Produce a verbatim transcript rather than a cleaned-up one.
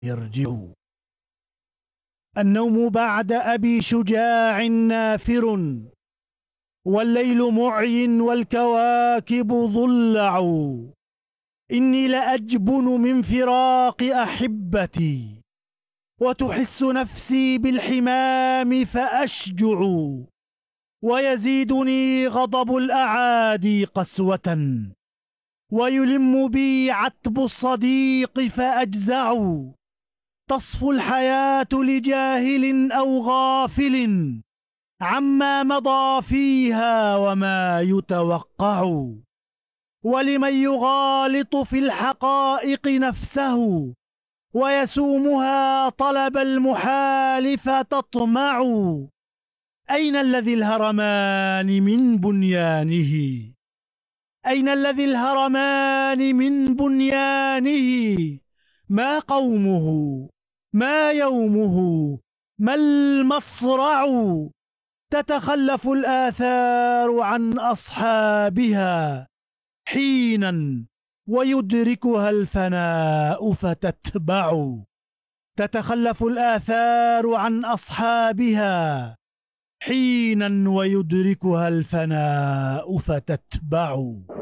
يرجع. النوم بعد أبي شجاع نافر، والليل معي والكواكب ضلع. إني لأجبن من فراق أحبتي، وتحس نفسي بالحمام فأشجع. ويزيدني غضب الأعادي قسوة، ويلم بي عتب الصديق فأجزع. تصفو الحياة لجاهل أو غافل عما مضى فيها وما يتوقع. ولمن يغالط في الحقائق نفسه ويسومها طلب المحال فتطمع. أين الذي الهرمان من بنيانه؟ أين الذي الهرمان من بنيانه؟ ما قومه؟ ما يومه؟ ما المصرع؟ تتخلف الآثار عن أصحابها حينا، ويدركها الفناء فتتبع. تتخلف الآثار عن أصحابها حينا، ويدركها الفناء فتتبع.